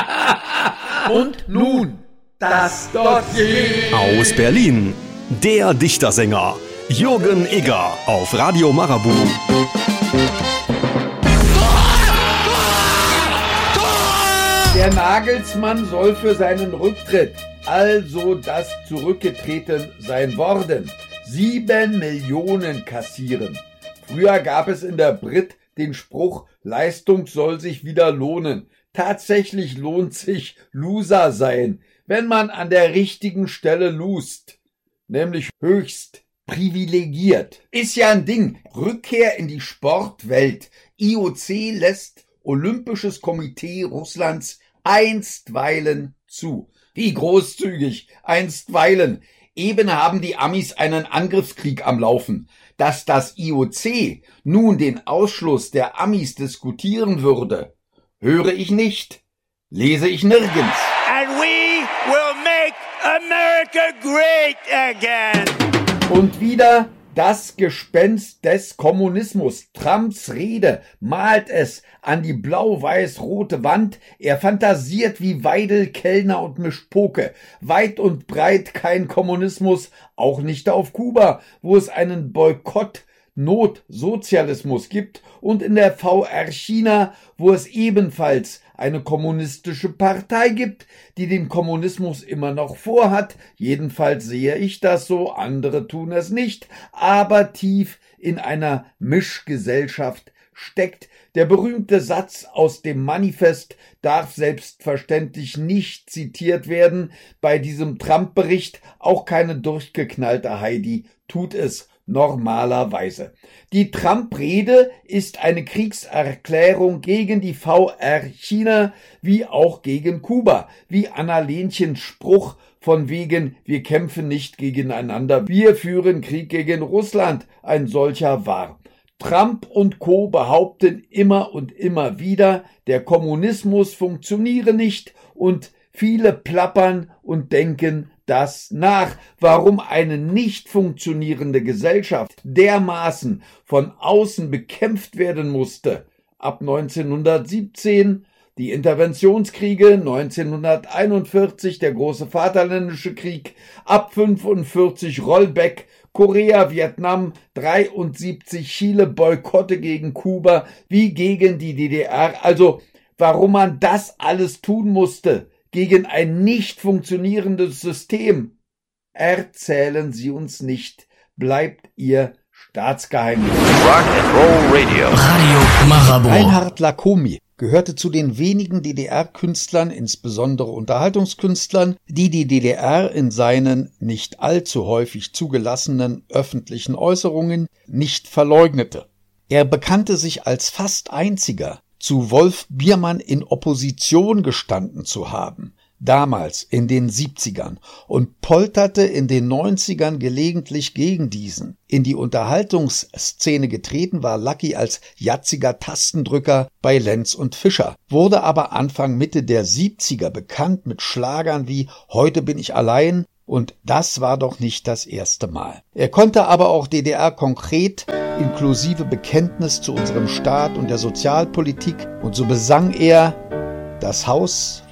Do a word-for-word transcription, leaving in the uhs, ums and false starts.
Und nun das Dossier aus Berlin. Der Dichtersänger Jürgen Egger auf Radio Marabout. Der Nagelsmann soll für seinen Rücktritt, also das Zurückgetreten sein worden, sieben Millionen kassieren. Früher gab es in der Brit den Spruch, Leistung soll sich wieder lohnen. Tatsächlich lohnt sich Loser sein, wenn man an der richtigen Stelle lust, nämlich höchst privilegiert. Ist ja ein Ding. Rückkehr in die Sportwelt. I O C lässt Olympisches Komitee Russlands einstweilen zu. Wie großzügig, einstweilen. Eben haben die Amis einen Angriffskrieg am Laufen. Dass das I O C nun den Ausschluss der Amis diskutieren würde, höre ich nicht, lese ich nirgends. And we will make America great again. Und wieder das Gespenst des Kommunismus. Trumps Rede malt es an die blau-weiß-rote Wand. Er fantasiert wie Weidel, Kellner und mischt Poke. Weit und breit kein Kommunismus, auch nicht auf Kuba, wo es einen Boykott Notsozialismus gibt, und in der V R China, wo es ebenfalls eine kommunistische Partei gibt, die den Kommunismus immer noch vorhat. Jedenfalls sehe ich das so, andere tun es nicht, aber tief in einer Mischgesellschaft steckt. Der berühmte Satz aus dem Manifest darf selbstverständlich nicht zitiert werden. Bei diesem Trump-Bericht auch keine durchgeknallte Heidi tut es normalerweise. Die Trump-Rede ist eine Kriegserklärung gegen die V R China wie auch gegen Kuba, wie Anna-Lenchens Spruch von wegen, wir kämpfen nicht gegeneinander, wir führen Krieg gegen Russland, ein solcher war. Trump und Co. behaupten immer und immer wieder, der Kommunismus funktioniere nicht, und viele plappern und denken das nach, warum eine nicht funktionierende Gesellschaft dermaßen von außen bekämpft werden musste. Ab neunzehnhundertsiebzehn die Interventionskriege, neunzehnhunderteinundvierzig der große Vaterländische Krieg, ab fünfundvierzig Rollback, Korea, Vietnam, dreiundsiebzig Chile, Boykotte gegen Kuba wie gegen die D D R. Also warum man das alles tun musste gegen ein nicht funktionierendes System, erzählen Sie uns nicht. Bleibt Ihr Staatsgeheimnis. Rock and Roll Radio. Radio Marabout. Reinhard Lacomi gehörte zu den wenigen D D R-Künstlern, insbesondere Unterhaltungskünstlern, die die D D R in seinen nicht allzu häufig zugelassenen öffentlichen Äußerungen nicht verleugnete. Er bekannte sich als fast einziger zu Wolf Biermann in Opposition gestanden zu haben, damals in den siebzigern, und polterte in den neunzigern gelegentlich gegen diesen. In die Unterhaltungsszene getreten war Lucky als jatziger Tastendrücker bei Lenz und Fischer, wurde aber Anfang Mitte der siebziger bekannt mit Schlagern wie »Heute bin ich allein«, und das war doch nicht das erste Mal. Er konnte aber auch D D R konkret, inklusive Bekenntnis zu unserem Staat und der Sozialpolitik, und so besang er: Das Haus